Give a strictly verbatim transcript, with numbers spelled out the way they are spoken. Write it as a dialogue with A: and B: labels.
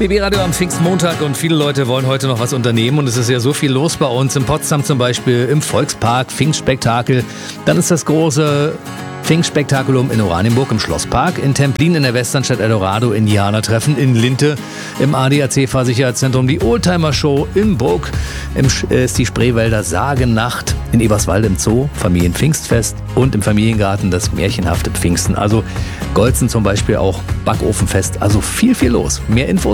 A: B B-Radio am Pfingstmontag und viele Leute wollen heute noch was unternehmen und es ist ja so viel los bei uns. In Potsdam zum Beispiel, im Volkspark, Pfingstspektakel. Dann ist das große Pfingstspektakulum in Oranienburg im Schlosspark, in Templin in der Westernstadt Eldorado, Indianertreffen, in Linte im A D A C-Fahrsicherheitszentrum, die Oldtimer-Show in Burg, im äh, ist die Spreewälder Sagennacht, in Eberswalde im Zoo, Familienpfingstfest und im Familiengarten das märchenhafte Pfingsten. Also Golzen zum Beispiel auch, Backofenfest, also viel, viel los. Mehr Infos